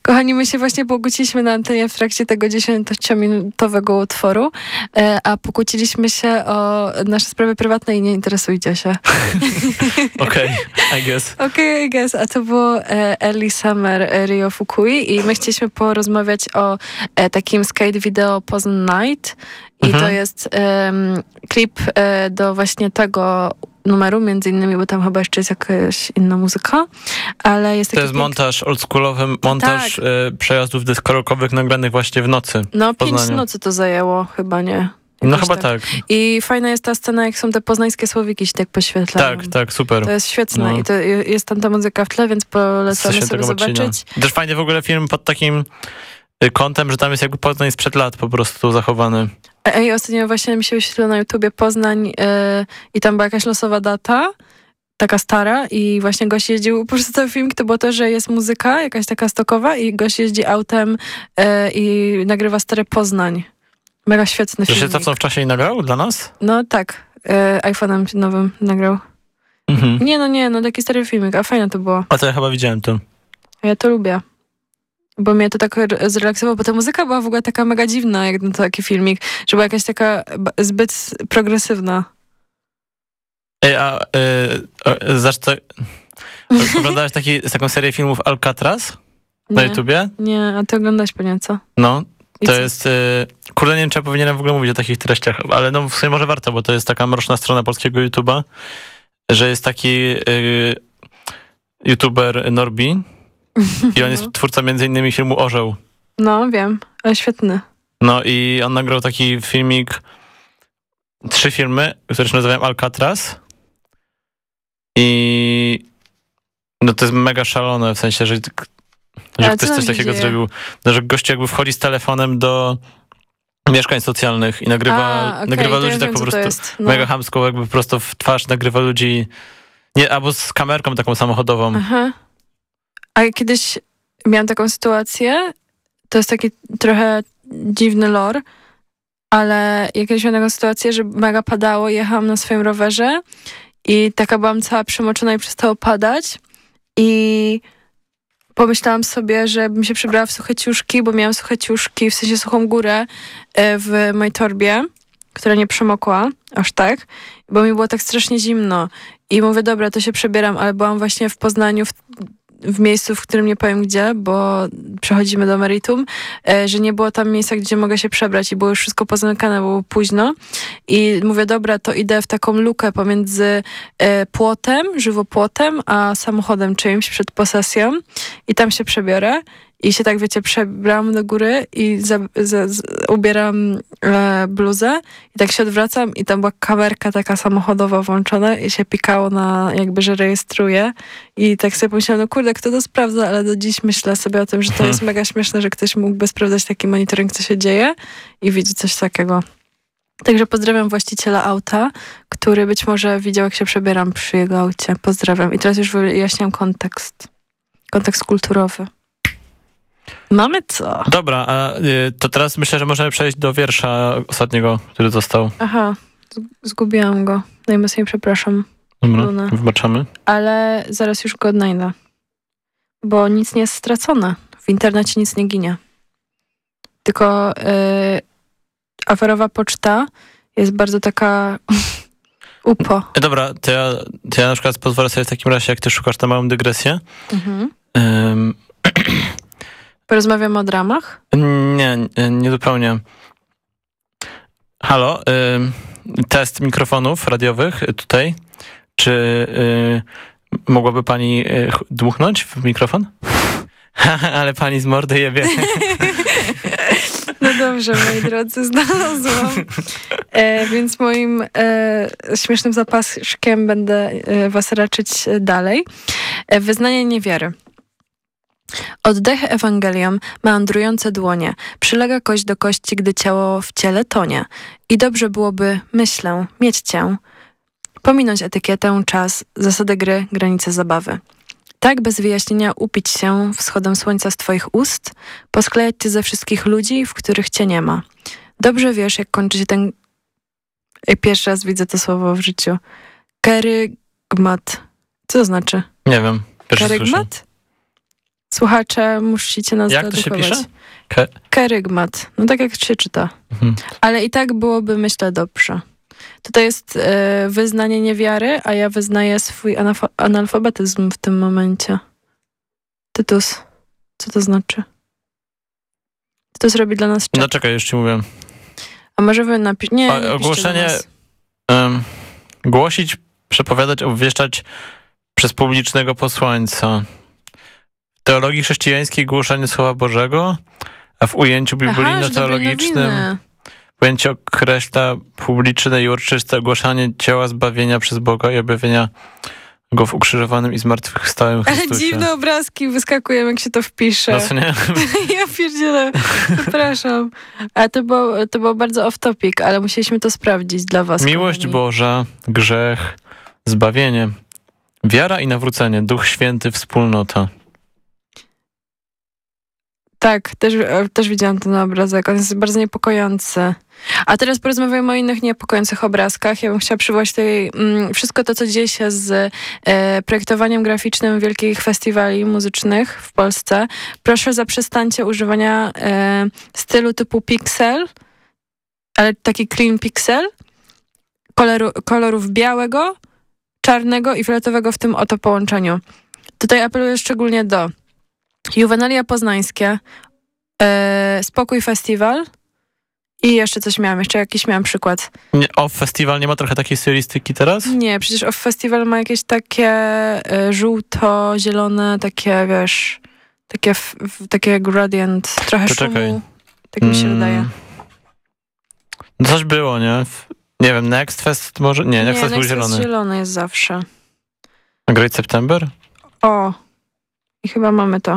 Kochani, my się właśnie pokłóciliśmy na antenie w trakcie tego 10-minutowego utworu, a pokłóciliśmy się o nasze sprawy prywatne i nie interesujcie się. Okej, I guess. Okej, I guess. A to było Early Summer Rio Fukui i my chcieliśmy porozmawiać o takim skate video Poznań Night i to jest klip do właśnie tego numeru, między innymi, bo tam chyba jeszcze jest jakaś inna muzyka, ale jest taki... To jest montaż oldschoolowy, montaż przejazdów deskorolkowych nagranych właśnie w nocy. No, 5 nocy to zajęło, chyba nie. No chyba tak. I fajna jest ta scena, jak są te poznańskie słowiki się tak poświetlają. Tak, super. To jest świetne i to jest tam ta muzyka w tle, więc polecamy sobie zobaczyć. Też fajnie w ogóle film pod takim kątem, że tam jest jakby Poznań sprzed lat po prostu zachowany. Ej, ostatnio właśnie mi się wyświetliło na YouTubie Poznań i tam była jakaś losowa data, taka stara i właśnie gość jeździł, po prostu cały film to było to, że jest muzyka jakaś taka stokowa i gość jeździ autem i nagrywa stary Poznań. Mega świetny film. Że się cofnął w czasie i nagrał dla nas? No tak, iPhone'em nowym nagrał. Nie, taki stary filmik, a fajne to było. A to ja chyba widziałem to. Ja to lubię. Bo mnie to tak zrelaksowało, bo ta muzyka była w ogóle taka mega dziwna, jak na taki filmik, że była jakaś taka zbyt progresywna. Ej, oglądałeś taką serię filmów Alcatraz na YouTubie? Nie, a ty oglądasz pewnie, co? No, to jest... Kurde, nie wiem, czy ja powinienem w ogóle mówić o takich treściach, ale no w sumie może warto, bo to jest taka mroczna strona polskiego YouTuba, że jest taki YouTuber Norbi i on jest twórcą między innymi filmu Orzeł. No, wiem, ale świetny. No i on nagrał taki filmik, 3 filmy, które się nazywają Alcatraz i no to jest mega szalone, w sensie, że ktoś coś takiego zrobił, no, że gościu jakby wchodzi z telefonem do mieszkań socjalnych i nagrywa ludzi tak po prostu mega chamsko, jakby prosto w twarz nagrywa ludzi, nie, albo z kamerką taką samochodową. Aha. A kiedyś miałam taką sytuację, to jest taki trochę dziwny lore, ale ja kiedyś miałam taką sytuację, że mega padało, jechałam na swoim rowerze i taka byłam cała przemoczona i przestało padać i pomyślałam sobie, że bym się przebrała w suche ciuszki, bo miałam suche ciuszki, w sensie suchą górę w mojej torbie, która nie przemokła aż tak, bo mi było tak strasznie zimno i mówię, dobra, to się przebieram, ale byłam właśnie w Poznaniu w miejscu, w którym nie powiem gdzie, bo przechodzimy do meritum, że nie było tam miejsca, gdzie mogę się przebrać i było już wszystko pozamykane, bo było późno i mówię, dobra, to idę w taką lukę pomiędzy płotem, żywopłotem, a samochodem czyimś przed posesją i tam się przebiorę i się tak, wiecie, przebrałam do góry i ubieram bluzę i tak się odwracam i tam była kamerka taka samochodowa włączona i się pikało na jakby, że rejestruje i tak sobie pomyślałam, no kurde, kto to sprawdza, ale do dziś myślę sobie o tym, że to jest mega śmieszne, że ktoś mógłby sprawdzać taki monitoring, co się dzieje i widzi coś takiego. Także pozdrawiam właściciela auta, który być może widział, jak się przebieram przy jego aucie. Pozdrawiam. I teraz już wyjaśniam kontekst. Kontekst kulturowy. Mamy co? Dobra, a to teraz myślę, że możemy przejść do wiersza ostatniego, który został. Aha, zgubiłam go. Najmocniej przepraszam. Dobra, wybaczamy. Ale zaraz już go odnajdę. Bo nic nie jest stracone. W internecie nic nie ginie. Tylko aferowa poczta jest bardzo taka upo. Dobra, to ja na przykład pozwolę sobie w takim razie, jak ty szukasz tę małą dygresję. Porozmawiamy o dramach? Nie zupełnie. Halo, test mikrofonów radiowych tutaj. Czy mogłaby pani dmuchnąć w mikrofon? Ale pani z mordy jebie. No dobrze, moi drodzy, znalazłam. Więc moim śmiesznym zapaszkiem będę was raczyć dalej. Wyznanie niewiary. Oddechy Ewangelią, meandrujące dłonie, przylega kość do kości, gdy ciało w ciele tonie. I dobrze byłoby, myślę, mieć cię, pominąć etykietę, czas, zasadę gry, granice zabawy. Tak bez wyjaśnienia upić się wschodem słońca z twoich ust, posklejać cię ze wszystkich ludzi, w których cię nie ma. Dobrze wiesz, jak kończy się ten... Pierwszy raz widzę to słowo w życiu. Kerygmat. Co to znaczy? Nie wiem. Kerygmat? Słuchacze, musicie nas Jak to się pisze? Kerygmat. No tak jak się czyta. Ale i tak byłoby, myślę, dobrze. To jest wyznanie niewiary, a ja wyznaję swój analfabetyzm w tym momencie. Tytus. Co to znaczy? Tytus robi dla nas czek. No czekaj, już ci mówię. A może wy napiszcie? Nie, ogłoszenie... Głosić, przepowiadać, obwieszczać przez publicznego posłańca. W teologii chrześcijańskiej głoszenie Słowa Bożego, a w ujęciu biblijno-teologicznym pojęcie określa publiczne i uroczyste ogłaszanie dzieła zbawienia przez Boga i objawienia Go w ukrzyżowanym i zmartwychwstałym Chrystusie. Ale dziwne obrazki wyskakują, jak się to wpisze. No co nie? Ja pierdzielę, przepraszam. A to było bardzo off topic, ale musieliśmy to sprawdzić dla was. Miłość kochani. Boża, grzech, zbawienie, wiara i nawrócenie, Duch Święty, wspólnota. Tak, też widziałam ten obrazek. On jest bardzo niepokojący. A teraz porozmawiamy o innych niepokojących obrazkach. Ja bym chciała przywołać tutaj wszystko to, co dzieje się z projektowaniem graficznym wielkich festiwali muzycznych w Polsce. Proszę zaprzestańcie używania stylu typu pixel, ale taki clean pixel, kolorów białego, czarnego i fioletowego w tym oto połączeniu. Tutaj apeluję szczególnie do Juwenalia Poznańskie, Spokój Festiwal i jeszcze coś miałam, przykład. Off Festival nie ma trochę takiej stylistyki teraz? Nie, przecież Off Festival ma jakieś takie żółto-zielone, takie wiesz, takie gradient, trochę to szumu. Czekaj. Tak mi się wydaje. Coś było, nie? Nie wiem, Next Fest może? Nie, Next Fest był zielony. Next Fest zielony jest zawsze. A Great September? O, i chyba mamy to.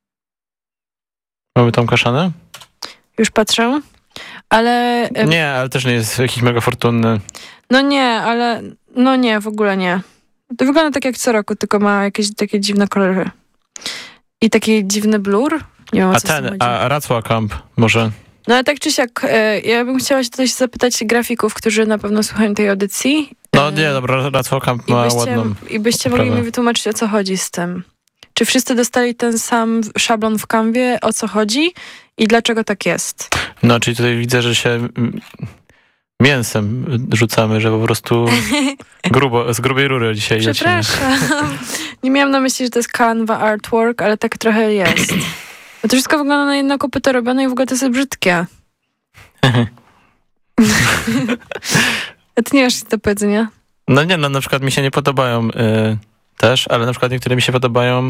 Mamy tam kaszanę? Już patrzę, ale... Nie, ale też nie jest jakiś mega fortunny. No nie, w ogóle nie. To wygląda tak jak co roku, tylko ma jakieś takie dziwne kolory. I taki dziwny blur. Nie wiem, a Racła Camp może... No ale tak czy siak, ja bym chciała się tutaj zapytać grafików, którzy na pewno słuchają tej audycji. No nie, dobra, Racła Camp ma ładną... I byście mogli mi wytłumaczyć, o co chodzi z tym. Czy wszyscy dostali ten sam szablon w Canwie, o co chodzi i dlaczego tak jest? No, czyli tutaj widzę, że się mięsem rzucamy, że po prostu z grubej rury dzisiaj lecimy. Przepraszam. Nie miałam na myśli, że to jest Canva artwork, ale tak trochę jest. Bo to wszystko wygląda na jedno kopyto robione i w ogóle to jest brzydkie. A ty nie masz nic do powiedzenia? No nie, no na przykład mi się nie podobają też, ale na przykład niektóre mi się podobają.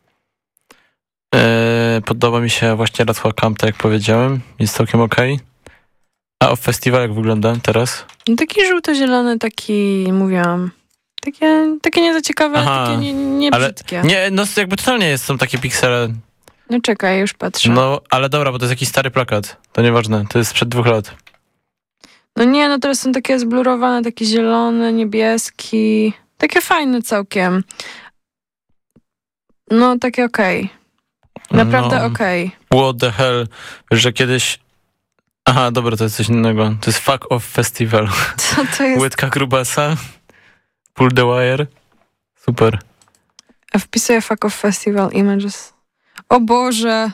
Podoba mi się właśnie Racła Camp, tak jak powiedziałem. Jest całkiem okej. A Off Festival jak wygląda teraz? No taki żółto-zielony, taki, mówiłam, takie nie za ciekawe, takie nie brzydkie. Nie, no jakby totalnie są takie piksele. No czekaj, już patrzę. No, ale dobra, bo to jest jakiś stary plakat. To nieważne, to jest sprzed 2 lat. No nie, no teraz są takie zblurowane, taki zielony, niebieski. Takie fajne całkiem. No, takie okej. Naprawdę okej. What the hell, że kiedyś... Aha, dobra, to jest coś innego. To jest Fuck Off Festival. Co to jest? Łydka grubasa. Pull the wire. Super. A wpisuję Fuck Off Festival Images. O Boże!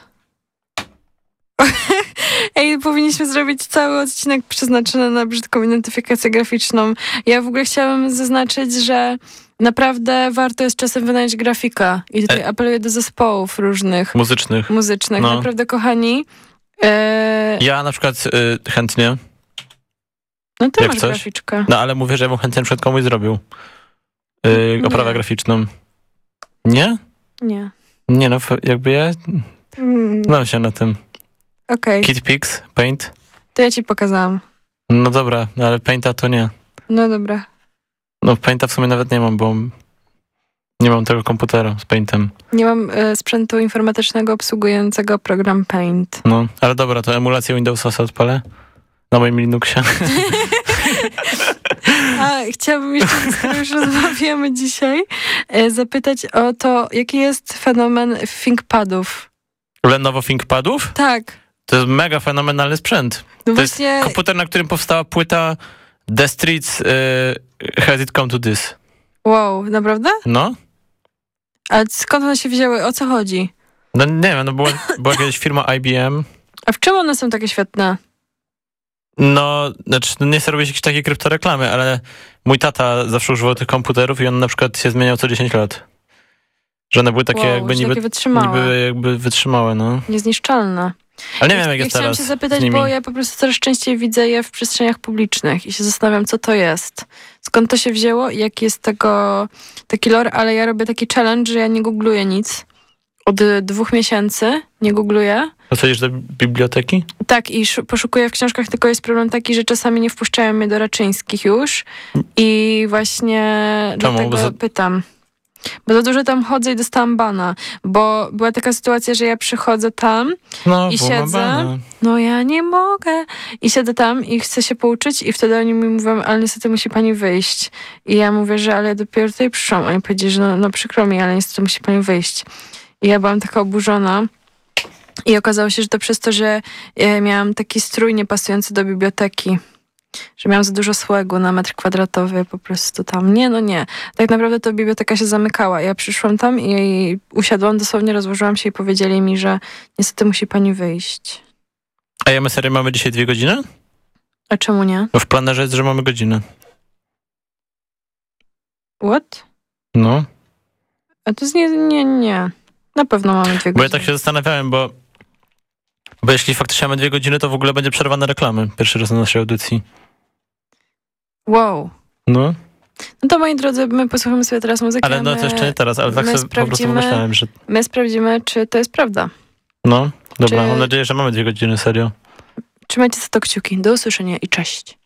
Ej, powinniśmy zrobić cały odcinek przeznaczony na brzydką identyfikację graficzną. Ja w ogóle chciałabym zaznaczyć, że naprawdę warto jest czasem wynająć grafika. I tutaj apeluję do zespołów różnych. Muzycznych. No. Naprawdę, kochani. Ja na przykład chętnie. No ty masz graficzkę. No ale mówię, że ja bym chętnie przed komuś zrobił oprawę graficzną. Nie? Nie. Nie, no jakby ja znam się na tym. Okej. KitPix, Paint. To ja ci pokazałam. No dobra, ale Painta to nie. No dobra. No Painta w sumie nawet nie mam, bo nie mam tego komputera z Paintem. Nie mam sprzętu informatycznego obsługującego program Paint. No, ale dobra, to emulację Windowsa sobie odpalę na moim Linuxie. A chciałabym jeszcze, skoro już rozmawiamy dzisiaj, zapytać o to, jaki jest fenomen ThinkPadów. Lenovo ThinkPadów? Tak. To jest mega fenomenalny sprzęt. No to właśnie... jest komputer, na którym powstała płyta The Streets Has It Come to This. Wow, naprawdę? No. A skąd one się wzięły? O co chodzi? No nie wiem, no była jakaś firma IBM. A w czym one są takie świetne? No, znaczy nie chcę robić jakieś takie kryptoreklamy, ale mój tata zawsze używał tych komputerów i on na przykład się zmieniał co 10 lat. Że one były takie jakby niby wytrzymałe, no. Niezniszczalne. Ale nie wiem, jak jest teraz. Chciałam się zapytać, bo ja po prostu coraz częściej widzę je w przestrzeniach publicznych i się zastanawiam, co to jest. Skąd to się wzięło i jaki jest taki lore, ale ja robię taki challenge, że ja nie googluję nic. Od 2 miesięcy nie googluję. A co, idziesz do biblioteki? Tak, i poszukuję w książkach, tylko jest problem taki, że czasami nie wpuszczają mnie do Raczyńskich już i właśnie dlatego pytam. Bo za dużo tam chodzę i dostałam bana, bo była taka sytuacja, że ja przychodzę tam i siedzę, no ja nie mogę i siedzę tam i chcę się pouczyć i wtedy oni mi mówią, ale niestety musi pani wyjść i ja mówię, że ale ja dopiero tutaj przyszłam, oni powiedzieli, że no przykro mi, ale niestety musi pani wyjść i ja byłam taka oburzona i okazało się, że to przez to, że miałam taki strój niepasujący do biblioteki. Że miałam za dużo słegu na metr kwadratowy, po prostu tam. Nie. Tak naprawdę to biblioteka się zamykała. Ja przyszłam tam i usiadłam, dosłownie rozłożyłam się i powiedzieli mi, że niestety musi pani wyjść. A ja my serio mamy dzisiaj 2 godziny? A czemu nie? Bo w planerze jest, że mamy godzinę. What? No. A to jest nie. Na pewno mamy 2 godziny. Bo ja tak się zastanawiałem, bo jeśli faktycznie mamy 2 godziny, to w ogóle będzie przerwane reklamy. Pierwszy raz na naszej audycji. Wow. No. No to moi drodzy, my posłuchamy sobie teraz muzyki. Ale no to jeszcze nie teraz, ale tak sobie po prostu pomyślałem, że... My sprawdzimy, czy to jest prawda. No, dobra, mam nadzieję, że mamy 2 godziny, serio. Trzymajcie za to kciuki. Do usłyszenia i cześć.